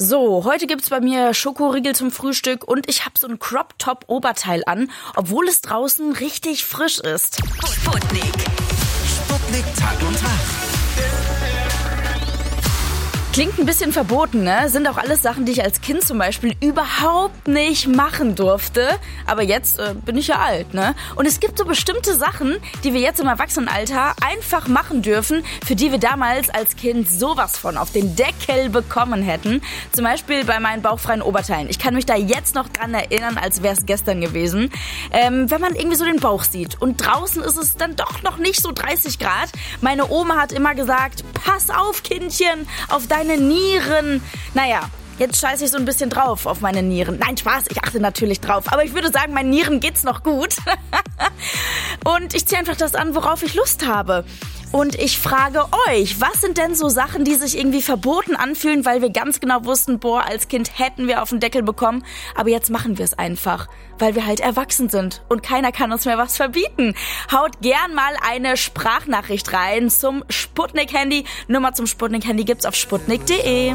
So, heute gibt's bei mir Schokoriegel zum Frühstück und ich habe so ein Crop-Top-Oberteil an, obwohl es draußen richtig frisch ist. Sputnik. Sputnik Tag und Tag. Klingt ein bisschen verboten, ne? Sind auch alles Sachen, die ich als Kind zum Beispiel überhaupt nicht machen durfte. Aber jetzt bin ich ja alt, ne? Und es gibt so bestimmte Sachen, die wir jetzt im Erwachsenenalter einfach machen dürfen, für die wir damals als Kind sowas von auf den Deckel bekommen hätten. Zum Beispiel bei meinen bauchfreien Oberteilen. Ich kann mich da jetzt noch dran erinnern, als wäre es gestern gewesen. Wenn man irgendwie so den Bauch sieht und draußen ist es dann doch noch nicht so 30 Grad. Meine Oma hat immer gesagt, pass auf, Kindchen, auf deine Nieren. Naja, jetzt scheiße ich so ein bisschen drauf auf meine Nieren. Nein, Spaß, ich achte natürlich drauf. Aber ich würde sagen, meinen Nieren geht's noch gut. Und ich ziehe einfach das an, worauf ich Lust habe. Und ich frage euch, was sind denn so Sachen, die sich irgendwie verboten anfühlen, weil wir ganz genau wussten, als Kind hätten wir auf den Deckel bekommen, aber jetzt machen wir es einfach, weil wir halt erwachsen sind und keiner kann uns mehr was verbieten. Haut gern mal eine Sprachnachricht rein zum Sputnik-Handy. Nummer zum Sputnik-Handy gibt's auf sputnik.de.